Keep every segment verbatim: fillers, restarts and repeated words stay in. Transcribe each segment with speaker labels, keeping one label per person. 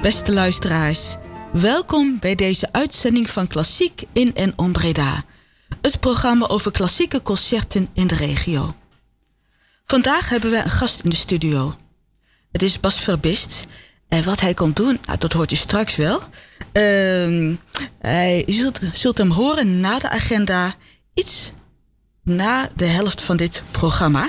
Speaker 1: beste luisteraars. Welkom bij deze uitzending van Klassiek in en om Breda. Het programma over klassieke concerten in de regio. Vandaag hebben we een gast in de studio. Het is Bas Verbist. En wat hij komt doen, nou, dat hoort u straks wel. Uh, hij zult, zult hem horen na de agenda, iets na de helft van dit programma.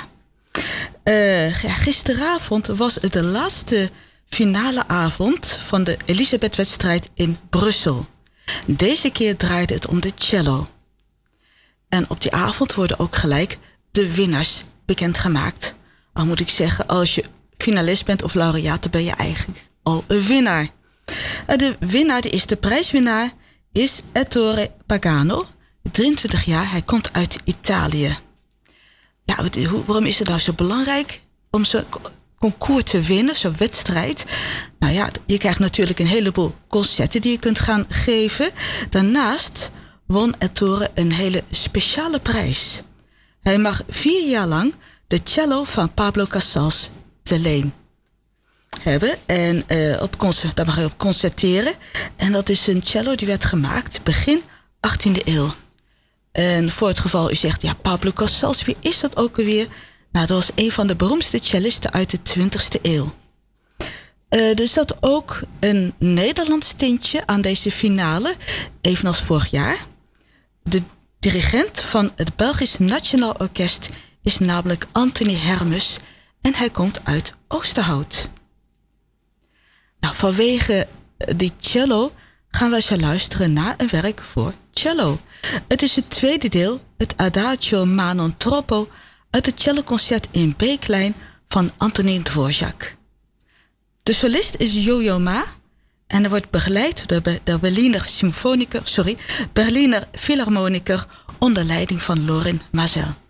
Speaker 1: Uh, ja, gisteravond was het de laatste finale avond van de Elisabeth-wedstrijd in Brussel. Deze keer draaide het om de cello. En op die avond worden ook gelijk de winnaars bekendgemaakt. Al moet ik zeggen, als je finalist bent of laureaat, dan ben je eigenlijk al een winnaar. De winnaar, de eerste prijswinnaar, is Ettore Pagano. drieëntwintig jaar, hij komt uit Italië. Ja, waarom is het nou zo belangrijk om zo'n concours te winnen, zo'n wedstrijd? Nou ja, je krijgt natuurlijk een heleboel concerten die je kunt gaan geven. Daarnaast won Ettore een hele speciale prijs. Hij mag vier jaar lang de cello van Pablo Casals te leen hebben. En uh, op concert, daar mag hij op concerteren. En dat is een cello die werd gemaakt begin achttiende eeuw. En voor het geval u zegt, ja, Pablo Casals, wie is dat ook alweer? Nou, dat was een van de beroemdste cellisten uit de twintigste eeuw. Uh, er zat ook een Nederlands tintje aan deze finale, evenals vorig jaar. De dirigent van het Belgisch Nationaal Orkest is namelijk Anthony Hermes en hij komt uit Oosterhout. Nou, vanwege die cello gaan wij zo luisteren naar een werk voor cello. Het is het tweede deel, het Adagio ma non troppo, uit het celloconcert in B-klein van Antonín Dvorak. De solist is Yo-Yo Ma en hij wordt begeleid door de Berliner Symfoniker, sorry, Berliner Philharmoniker onder leiding van Lorin Maazel.